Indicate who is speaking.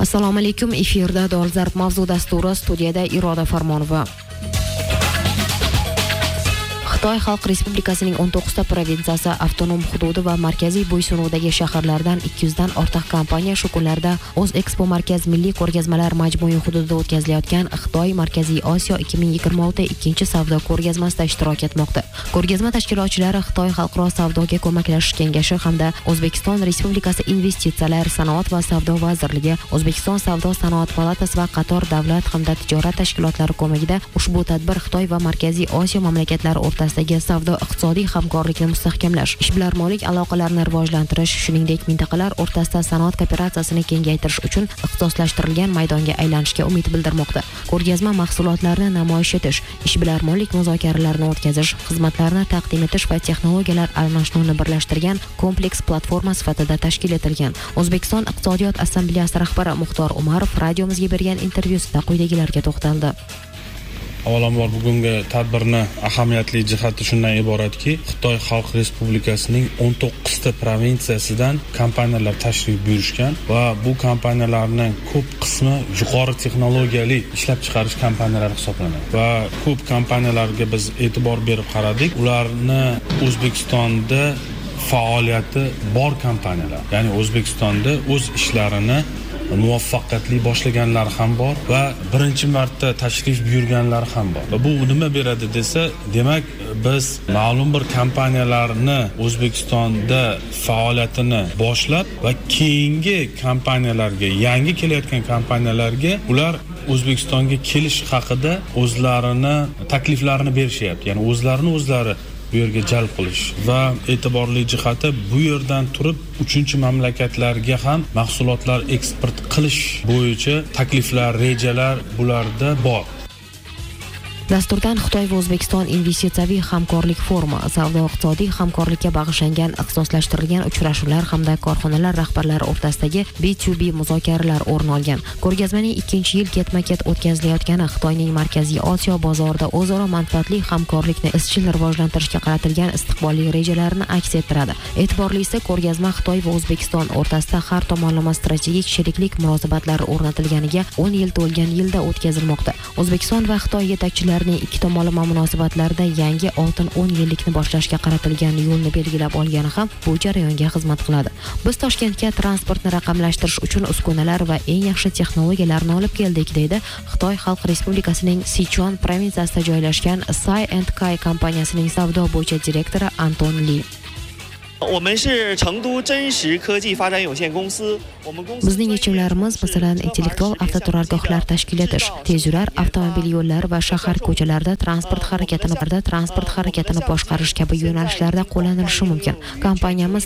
Speaker 1: Assalomu alaykum, efirda Dolzarb mavzu dasturi, studiyada Iroda Farmonova. Xitoy Xalq Respublikasining 19 ta provinsiyasi, avtonom hududi va markaziy bo'ysunuvdagi shaharlardan 200 dan ortiq kompaniya shu kunlarda O'zexpo Markaz milliy ko'rgazmalar majmui hududida o'tkazilayotgan Xitoy Markaziy Osiyo 2026 ikkinchi savdo ko'rgazmasida ishtirok etmoqda. Ko'rgazma tashkilotchilari Xitoy Xalqaro savdoga ko'maklashish kengashi hamda O'zbekiston Respublikasi Investitsiyalar, sanoat va savdo vazirligi, O'zbekiston Savdo-sanoat palatasi va qator davlat hamda tijorat tashkilotlari ko'magida ushbu tadbir Xitoy va Markaziy Osiyo mamlakatlari o'rtasida savdo-iqtisodiy hamkorlikni mustahkamlash, ishbilarmonlik aloqalarini rivojlantirish, shuningdek mintaqalar o'rtasida sanoat kooperatsiyasini kengaytirish uchun ixtisoslashtirilgan maydonga aylanishiga umid bildirmoqda. Ko'rgazma mahsulotlarni namoyish etish, ishbilarmonlik muzokaralarini o'tkazish, xizmatlarni taqdim etish va texnologiyalar almashinuvini birlashtirgan kompleks platforma sifatida tashkil etilgan. O'zbekiston Iqtisodiyot assambleyasi rahbari Muxtor Umarov radiomizga bergan intervyusida quyidagilarga to'xtaldi.
Speaker 2: Avvalambor bugungi tadbirni ahamiyatli jihati shundan iboratki, Xitoy Xalq Respublikasining 19 ta provinsiyasidan kompaniyalar tashrif buyurishgan va bu kompaniyalarning ko'p qismi yuqori texnologiyali ishlab chiqarish kompaniyalari hisoblanadi. Va ko'p kompaniyalarga biz e'tibor berib qaradik. Ularni O'zbekistonda faoliyati bor kompaniyalar. Ya'ni O'zbekistonda o'z ishlarini muvaffaqiyatli boshlaganlar ham bor va birinchi marta tashrif buyurganlar ham bor. Va bu nima beradi desa, demak biz ma'lum bir kompaniyalarni O'zbekistonda faoliyatini boshlab va keyingi kompaniyalarga, yangi kelayotgan kompaniyalarga ular O'zbekistonga kelish haqida o'zlarini takliflarini berishyapti. Ya'ni o'zlari bu yerga jalb qilish va e'tiborli jihati bu yerdan turib 3-mamlakatlarga ham mahsulotlar eksport qilish bo'yicha takliflar, rejalar bularda bor.
Speaker 1: Dasturdan Xitoy va O'zbekiston investitsiyaviy hamkorlik forumi, savdo-iqtisodiy hamkorlikka bag'ishlangan ixtisoslashtirilgan uchrashuvlar hamda korxonalar rahbarlari o'rtasidagi B2B muzokaralar o'rin olgan. Ko'rgazmaning 2-yil ketma-ket o'tkazilayotgani Xitoyning Markaziy Osiyo bozorida o'zaro manfaatli hamkorlikni izchil rivojlantirishga qaratilgan istiqbolli rejalarini aks ettiradi. E'tiborlisi, ko'rgazma Xitoy va O'zbekiston o'rtasida har tomonlama strategik sheriklik munosabatlari o'rnatilganiga 10 yil to'lgan yilda o'tkazilmoqda. O'zbekiston va Xitoy yetakchilari ikki tomonlama munosabatlarda yangi oltin 10 yillikni boshlashga qaratilgan yo'lni belgilab olgani ham bu jarayonga xizmat qiladi. Biz Toshkentga transportni raqamlashtirish uchun uskunalar va eng yaxshi texnologiyalarni olib keldik, deydi Xitoy Xalq Respublikasining Sichuan provinsiyasida joylashgan Sai&Kai kompaniyasining savdo bo'yicha direktori Anton Li. Bizning yechimlarimiz, masalan, intellektual avtoturargohlar tashkil etish, tezyurar avtomobil yo'llari va shahar ko'chalarida transport harakatini boshqarish kabi yo'nalishlarda qo'llanilishi mumkin. Kompaniyamiz